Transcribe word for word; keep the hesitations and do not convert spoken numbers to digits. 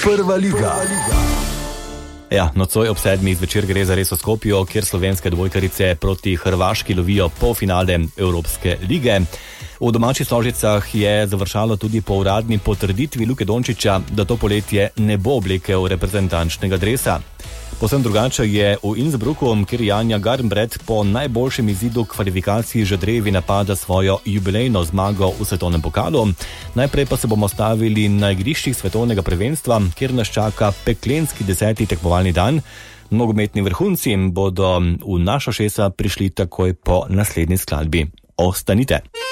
Prva liga. Ja, nocoj ob sedmih zvečer gre za res v Skopju, kjer slovenske dvojkarice proti Hrvaški lovijo polfinale Evropske lige. V domačih Stožicah je završalo tudi po uradni potrditvi Luke Dončića, da to poletje ne bo oblekel reprezentančnega dresa. Povsem drugače je v Innsbrucku, kjer Janja Garnbret po najboljšem izidu kvalifikacij že drevi napada svojo jubilejno zmago v svetovnem pokalu. Najprej pa se bomo stavili na igriščih svetovnega prvenstva, kjer nas čaka peklenski deseti tekmovalni dan. Nogometni vrhunci bodo v našo šesa prišli takoj po naslednji skladbi. Ostanite!